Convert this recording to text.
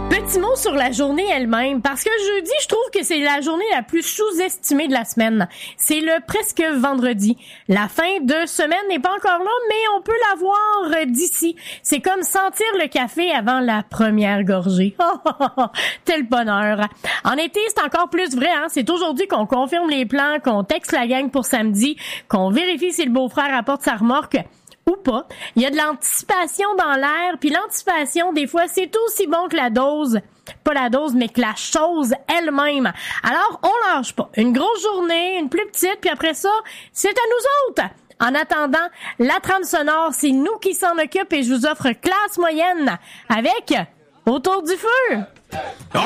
Petit mot sur la journée elle-même, parce que jeudi, je trouve que c'est la journée la plus sous-estimée de la semaine. C'est le presque vendredi. La fin de semaine n'est pas encore là, mais on peut la voir d'ici. C'est comme sentir le café avant la première gorgée. Tel bonheur. En été, c'est encore plus vrai, hein. C'est aujourd'hui qu'on confirme les plans, qu'on texte la gang pour samedi, qu'on vérifie si le beau-frère apporte sa remorque ou pas. Il y a de l'anticipation dans l'air, puis l'anticipation, des fois, c'est aussi bon que la dose. Pas la dose, mais que la chose elle-même. Alors, on lâche pas. Une grosse journée, une plus petite, puis après ça, c'est à nous autres. En attendant, la trame sonore, c'est nous qui s'en occupe et je vous offre classe moyenne avec Autour du feu.